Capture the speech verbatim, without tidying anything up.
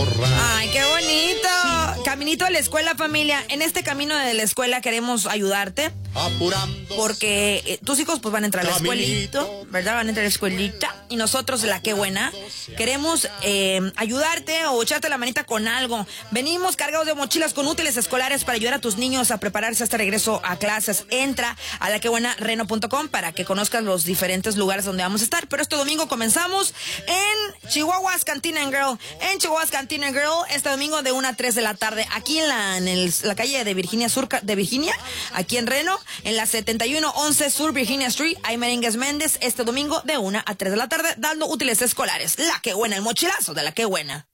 morra. Ay, qué bonito. Caminito a la escuela, familia. En este camino de la escuela queremos ayudarte. Apurando. Porque eh, tus hijos pues van a entrar a la escuelita, ¿verdad? Van a entrar a la escuelita. Y nosotros, la que buena, queremos eh, ayudarte o echarte la manita con algo. Venimos cargados de mochilas con útiles escolares para ayudar a tus niños a prepararse hasta regreso a clases. Entra a la que buena reno punto com para que conozcas los diferentes lugares donde vamos a estar. Pero este domingo comenzamos en Chihuahua's Cantina and Grill. En Chihuahua's Cantina and Grill, este domingo de una a tres de la tarde. Aquí en la, en el, la calle de Virginia Sur, de Virginia, aquí en Reno. En la setenta y uno once Sur Virginia Street, hay Merengues Méndez este domingo de una a tres de la tarde dando útiles escolares. La que buena, el mochilazo de la que buena.